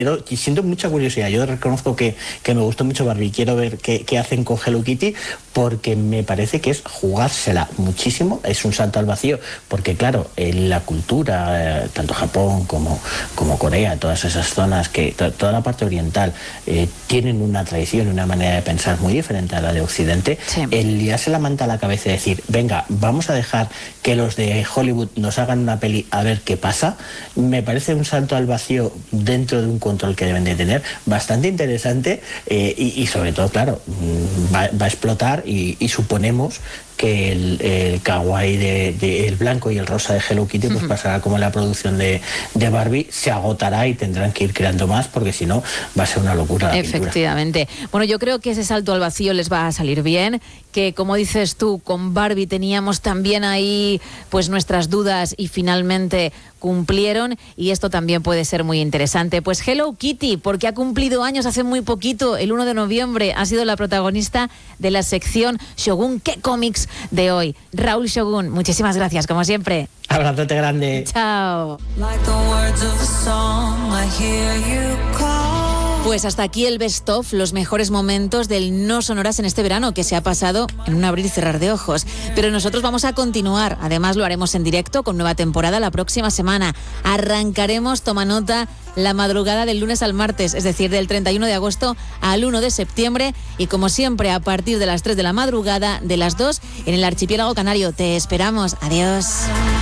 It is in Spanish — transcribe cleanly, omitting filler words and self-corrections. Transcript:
Y siento mucha curiosidad. Yo reconozco que me gustó mucho Barbie. Quiero ver qué hacen con Hello Kitty, porque me parece que es jugársela muchísimo. Es un salto al vacío, porque claro, en la cultura, tanto Japón como Corea, todas esas zonas, toda la parte oriental, tienen una tradición y una manera de pensar muy diferente a la de Occidente. Sí. El liarse la manta a la cabeza y decir, venga, vamos a dejar que los de Hollywood nos hagan una peli a ver qué pasa, me parece un salto al vacío dentro de un control que deben de tener, bastante interesante, y sobre todo, claro, va a explotar, y suponemos que el kawaii el blanco y el rosa de Hello Kitty pues pasará como la producción de Barbie, se agotará y tendrán que ir creando más, porque si no va a ser una locura la Efectivamente. pintura. Bueno, yo creo que ese salto al vacío les va a salir bien, que como dices tú, con Barbie teníamos también ahí pues nuestras dudas y finalmente cumplieron, y esto también puede ser muy interesante. Pues Hello Kitty, porque ha cumplido años hace muy poquito, el 1 de noviembre, ha sido la protagonista de la sección Shogun ¿Qué cómics? De hoy. Raúl Shogun, muchísimas gracias, como siempre. Abrazote grande. Chao. Pues hasta aquí el best of, los mejores momentos del No Sonoras en este verano, que se ha pasado en un abrir y cerrar de ojos. Pero nosotros vamos a continuar, además lo haremos en directo con nueva temporada la próxima semana. Arrancaremos, toma nota, la madrugada del lunes al martes, es decir, del 31 de agosto al 1 de septiembre, y como siempre a partir de las 3 de la madrugada, de las 2 en el archipiélago canario. Te esperamos, adiós.